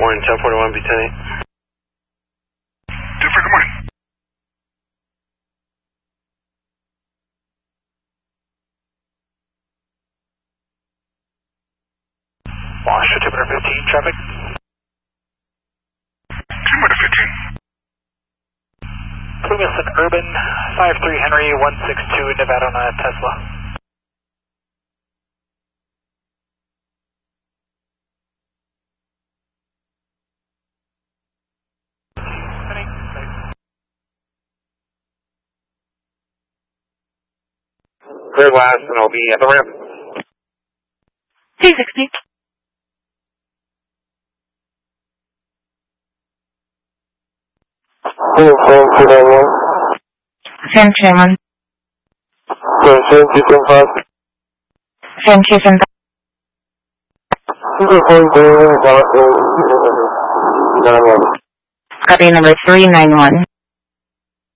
Morning, 1041, B10-8. Good morning. Washington 215, traffic. 215. Plymouth and Urban, 53 Henry, 162 Nevada on a Tesla. Clear glass, and I'll be at the ramp. 260. San Chairman. San Chairman. Copy number 391.